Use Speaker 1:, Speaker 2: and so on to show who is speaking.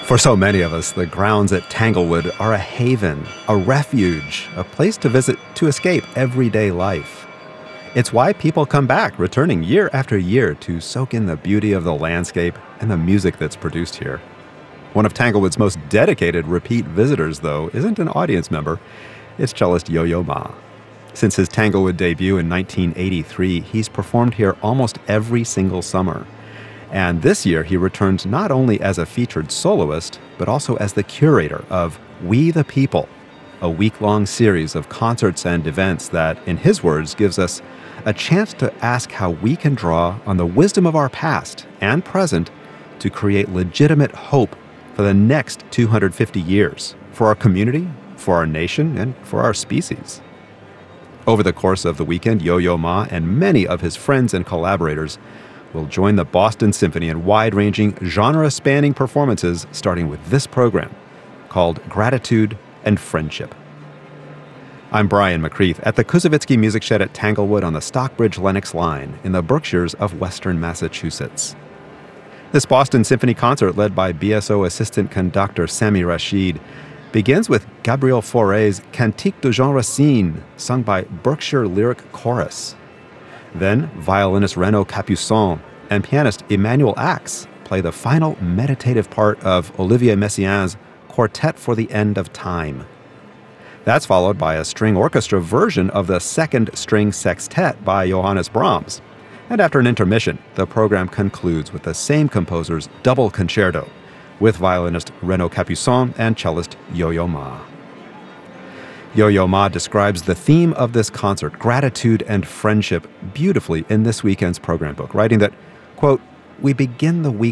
Speaker 1: For so many of us, the grounds at Tanglewood are a haven, a refuge, a place to visit to escape everyday life. It's why people come back, returning year after year to soak in the beauty of the landscape and the music that's produced here. One of Tanglewood's most dedicated repeat visitors, though, isn't an audience member. It's cellist Yo-Yo Ma. Since his Tanglewood debut in 1983, he's performed here almost every single summer. And this year, he returns not only as a featured soloist, but also as the curator of We the People, a week-long series of concerts and events that, in his words, gives us a chance to ask how we can draw on the wisdom of our past and present to create legitimate hope for the next 250 years, for our community, for our nation, and for our species. Over the course of the weekend, Yo-Yo Ma and many of his friends and collaborators will join the Boston Symphony in wide-ranging, genre-spanning performances, starting with this program called Gratitude and Friendship. I'm Brian McCreath at the Kuzovitsky Music Shed at Tanglewood on the Stockbridge-Lenox line in the Berkshires of Western Massachusetts. This Boston Symphony concert, led by BSO assistant conductor Sami Rashid, begins with Gabriel Fauré's Cantique de Jean Racine, sung by Berkshire Lyric Chorus. Then, violinist Renaud Capuçon and pianist Emmanuel Axe play the final meditative part of Olivier Messiaen's Quartet for the End of Time. That's followed by a string orchestra version of the Second String Sextet by Johannes Brahms. And after an intermission, the program concludes with the same composer's double concerto, with violinist Renaud Capuçon and cellist Yo-Yo Ma. Yo-Yo Ma describes the theme of this concert, gratitude and friendship, beautifully in this weekend's program book, writing that, quote, "We begin the week